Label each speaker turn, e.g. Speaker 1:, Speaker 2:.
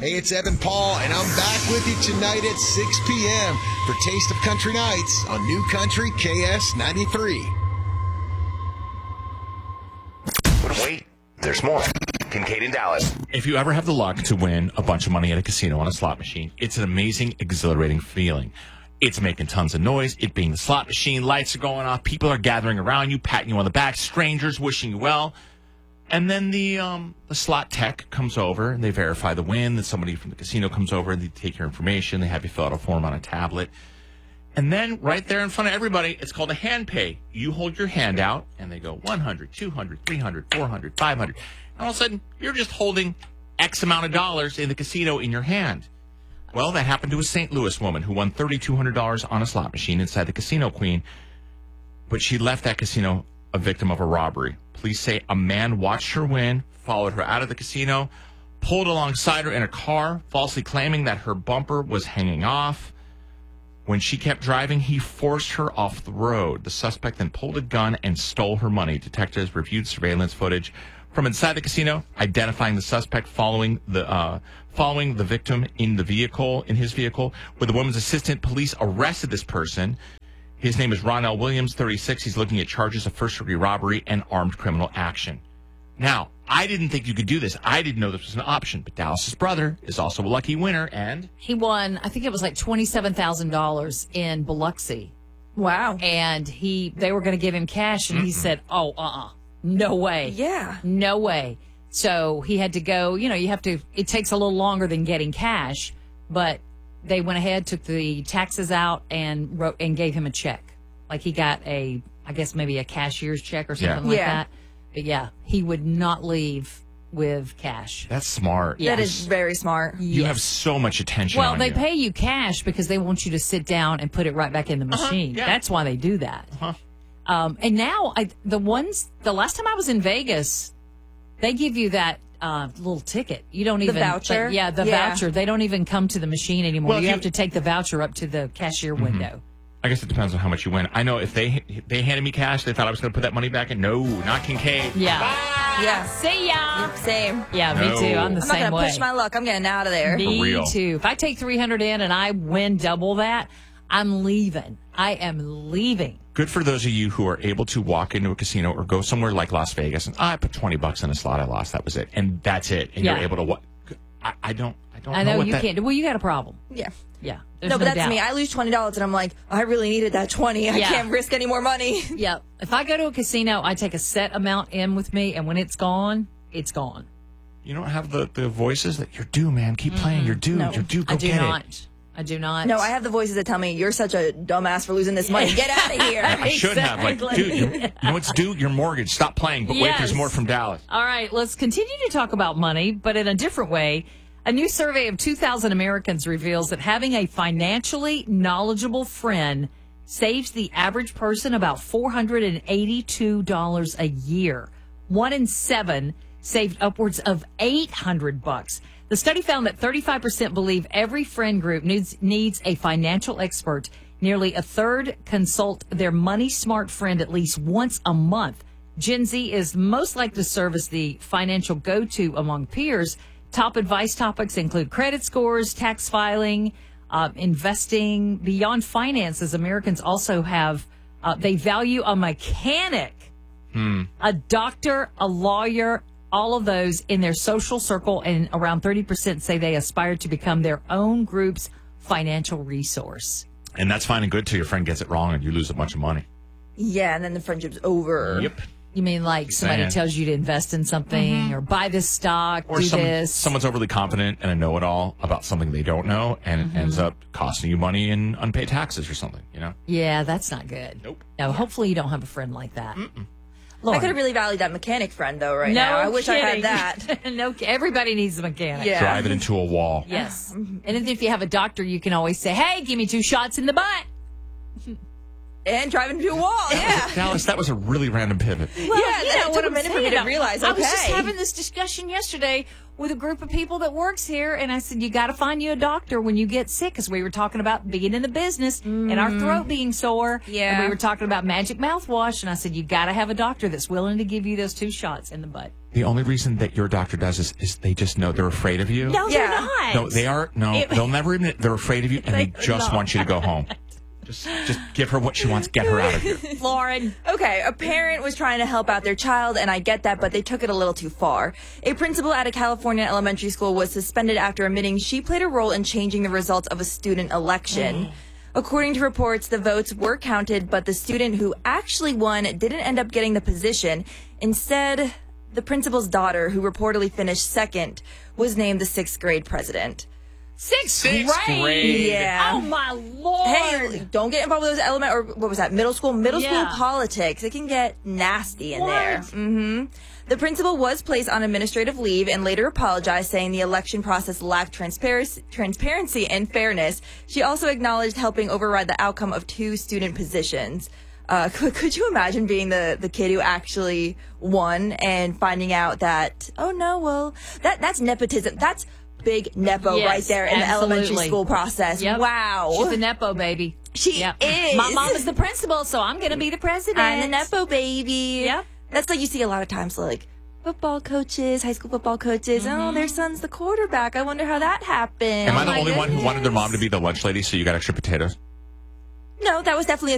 Speaker 1: Hey, it's Evan Paul, and I'm back with you tonight at 6 p.m. for Taste of Country Nights on New Country KS93.
Speaker 2: But wait, there's more. Kincaid and Dallas.
Speaker 3: If you ever have the luck to win a bunch of money at a casino on a slot machine, it's an amazing, exhilarating feeling. It's making tons of noise. It being the slot machine, lights are going off, people are gathering around you, patting you on the back, strangers wishing you well. And then the slot tech comes over and they verify the win. Then somebody from the casino comes over and they take your information. They have you fill out a form on a tablet. And then right there in front of everybody, it's called a hand pay. You hold your hand out and they go 100, 200, 300, 400, 500. And all of a sudden, you're just holding X amount of dollars in the casino in your hand. Well, that happened to a St. Louis woman who won $3,200 on a slot machine inside the Casino Queen. But she left that casino a victim of a robbery. Police say a man watched her win, followed her out of the casino, pulled alongside her in a car, falsely claiming that her bumper was hanging off. When she kept driving, he forced her off the road. The suspect then pulled a gun and stole her money. Detectives reviewed surveillance footage from inside the casino, identifying the suspect following the victim in his vehicle. With the woman's assistant, police arrested this person. His name is Ronell Williams, 36. He's looking at charges of first-degree robbery and armed criminal action. Now, I didn't think you could do this. I didn't know this was an option, but Dallas's brother is also a lucky winner, and
Speaker 4: he won, I think it was like $27,000 in Biloxi.
Speaker 5: Wow.
Speaker 4: And they were going to give him cash, and he said, no way.
Speaker 5: Yeah.
Speaker 4: No way. So he had to go, it takes a little longer than getting cash, but they went ahead, took the taxes out, and gave him a check. Like he got maybe a cashier's check or something like that. But yeah, he would not leave with cash.
Speaker 3: That's smart.
Speaker 5: Yes. That is very smart.
Speaker 3: You have so much attention on you.
Speaker 4: Well, they pay you cash because they want you to sit down and put it right back in the machine. Yeah. That's why they do that. And now, the last time I was in Vegas, they give you that little ticket. You don't even...
Speaker 5: The voucher?
Speaker 4: The voucher. They don't even come to the machine anymore. Well, you have to take the voucher up to the cashier window.
Speaker 3: I guess it depends on how much you win. I know if they handed me cash, they thought I was going to put that money back in. No, not Kincaid.
Speaker 4: Yeah.
Speaker 3: Bye.
Speaker 5: Yeah.
Speaker 4: See ya.
Speaker 5: Yep, same.
Speaker 4: Yeah, me too. I'm the same way.
Speaker 5: I'm not going to push my luck. I'm getting out of there.
Speaker 4: Me too. If I take 300 in and I win double that, I'm leaving. I am leaving.
Speaker 3: Good for those of you who are able to walk into a casino or go somewhere like Las Vegas and I put $20 in a slot. I lost. That was it. And that's it. And you're able to I don't know
Speaker 4: you can't. Well, you got a problem.
Speaker 5: Yeah.
Speaker 4: Yeah.
Speaker 5: No, but that's me. I lose $20 and I'm like, I really needed that 20. I can't risk any more money.
Speaker 4: Yeah. If I go to a casino, I take a set amount in with me, and when it's gone, it's gone.
Speaker 3: You don't have the voices that you're due, man. Keep playing. You're due.
Speaker 5: No.
Speaker 3: You're due. Go get it.
Speaker 4: I do not.
Speaker 5: No, I have the voices that tell me, you're such a dumbass for losing this money. Get out of here.
Speaker 3: I should have. Like, dude, you know what's due? Your mortgage. Stop playing. But wait, there's more from Dallas.
Speaker 4: All right, let's continue to talk about money, but in a different way. A new survey of 2,000 Americans reveals that having a financially knowledgeable friend saves the average person about $482 a year. 1 in 7 saved upwards of $800. The study found that 35% believe every friend group needs a financial expert. Nearly a third consult their money smart friend at least once a month. Gen Z is most likely to serve as the financial go-to among peers. Top advice topics include credit scores, tax filing, investing. Beyond finances, Americans also have, they value a mechanic, a doctor, a lawyer, all of those in their social circle, and around 30% say they aspire to become their own group's financial resource.
Speaker 3: And that's fine and good till your friend gets it wrong and you lose a bunch of money.
Speaker 5: Yeah, and then the friendship's over.
Speaker 3: Yep.
Speaker 4: You mean like somebody tells you to invest in something or buy this stock,
Speaker 3: or
Speaker 4: do this?
Speaker 3: Someone's overly confident and a know-it-all about something they don't know, and it ends up costing you money in unpaid taxes or something, you know?
Speaker 4: Yeah, that's not good.
Speaker 3: Nope.
Speaker 4: No, hopefully you don't have a friend like that.
Speaker 5: I could have really valued that mechanic friend, though, now. I wish
Speaker 4: kidding.
Speaker 5: I had that.
Speaker 4: No, everybody needs a mechanic.
Speaker 5: Yeah.
Speaker 3: Drive it into a wall.
Speaker 4: Yes. And if you have a doctor, you can always say, hey, give me 2 shots in the butt.
Speaker 5: and driving into a wall. Yeah.
Speaker 3: Dallas, that was a really random pivot.
Speaker 4: Well,
Speaker 5: Yeah,
Speaker 4: you
Speaker 5: that
Speaker 4: know
Speaker 5: took
Speaker 4: what
Speaker 5: a
Speaker 4: I'm
Speaker 5: minute for
Speaker 4: saying.
Speaker 5: me to realize,
Speaker 4: I was just
Speaker 5: okay.
Speaker 4: having this discussion yesterday with a group of people that works here, and I said, you got to find you a doctor when you get sick, because we were talking about being in the business and our throat being sore.
Speaker 5: Yeah.
Speaker 4: And we were talking about magic mouthwash, and I said, you got to have a doctor that's willing to give you those 2 shots in the butt.
Speaker 3: The only reason that your doctor does this is they just know they're afraid of you.
Speaker 4: No,
Speaker 5: Yeah.
Speaker 4: they're not.
Speaker 3: No, they are. No, they'll never admit they're afraid of you, and they just
Speaker 4: not.
Speaker 3: want you to go home. Just give her what she wants. Get her out of here.
Speaker 4: Lauren.
Speaker 5: Okay, a parent was trying to help out their child, and I get that, but they took it a little too far. A principal at a California elementary school was suspended after admitting she played a role in changing the results of a student election. According to reports, the votes were counted, but the student who actually won didn't end up getting the position. Instead, the principal's daughter, who reportedly finished second, was named the 6th grade president.
Speaker 4: Sixth
Speaker 3: grade.
Speaker 5: Yeah.
Speaker 4: Oh, my Lord.
Speaker 5: Hey, don't get involved with those middle school politics. It can get nasty in there. Mm-hmm. The principal was placed on administrative leave and later apologized, saying the election process lacked transparency and fairness. She also acknowledged helping override the outcome of 2 student positions. Could you imagine being the kid who actually won and finding out that, oh no, well, that's nepotism. That's big nepo
Speaker 4: Yes,
Speaker 5: right there in the elementary
Speaker 4: absolutely.
Speaker 5: school process.
Speaker 4: Yep.
Speaker 5: Wow.
Speaker 4: She's a Nepo baby.
Speaker 5: She is.
Speaker 4: My mom is the principal, so I'm going to be the president.
Speaker 5: I'm the Nepo baby.
Speaker 4: Yep.
Speaker 5: That's like you see a lot of times, like football coaches, high school football coaches. Oh, their son's the quarterback. I wonder how that happened.
Speaker 3: Am I the
Speaker 4: my
Speaker 3: only one who wanted their mom to
Speaker 4: goodness.
Speaker 3: be the lunch lady, so you got extra potatoes?
Speaker 5: No, that was definitely